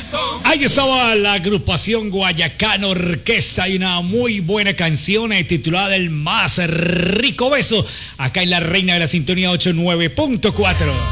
Ahí estaba la agrupación Guayacán Orquesta y una muy buena canción titulada El Más Rico Beso, acá en la Reina de la Sintonía 89.4.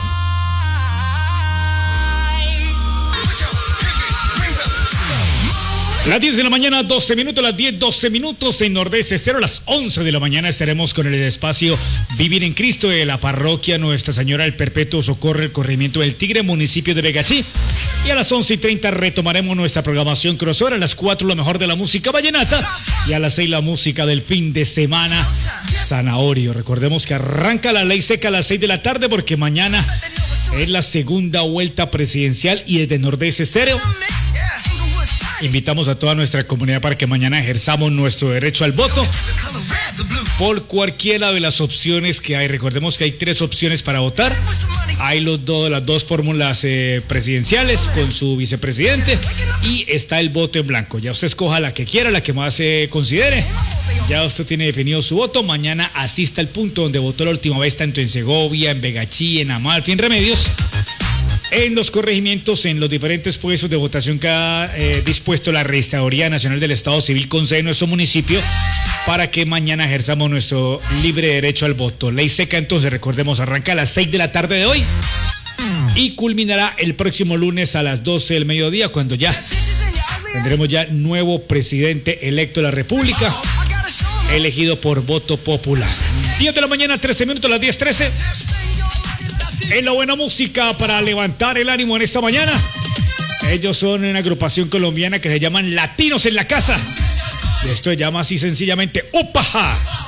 Las 10 de la mañana, 12 minutos, las 10, 12 minutos en Nordeste Estéreo. A las 11 de la mañana estaremos con el espacio Vivir en Cristo de la parroquia Nuestra Señora del Perpetuo Socorro, el corregimiento del Tigre, municipio de Vegachí. Y a las 11:30 retomaremos nuestra programación crossover. A las 4 lo mejor de la música vallenata. Y a las 6 la música del fin de semana, Zanahorio. Recordemos que arranca la ley seca a las 6 de la tarde porque mañana es la segunda vuelta presidencial y desde Nordeste Estéreo invitamos a toda nuestra comunidad para que mañana ejerzamos nuestro derecho al voto por cualquiera de las opciones que hay. Recordemos que hay 3 opciones para votar. Hay las dos fórmulas presidenciales con su vicepresidente y está el voto en blanco. Ya usted escoja la que quiera, la que más se considere. Ya usted tiene definido su voto. Mañana asista al punto donde votó la última vez, tanto en Segovia, en Vegachí, en Amalfi, en Remedios, en los corregimientos, en los diferentes puestos de votación que ha dispuesto la Registraduría Nacional del Estado Civil con sede en nuestro municipio para que mañana ejerzamos nuestro libre derecho al voto. Ley seca, entonces, recordemos, arranca a las 6 de la tarde de hoy y culminará el próximo lunes a las 12 del mediodía, cuando ya tendremos ya nuevo presidente electo de la República, elegido por voto popular. 10 de la mañana, 13 minutos, las 10:13. Es la buena música para levantar el ánimo en esta mañana. Ellos son una agrupación colombiana que se llaman Latinos en la Casa. Y esto se llama así sencillamente ¡Upaja!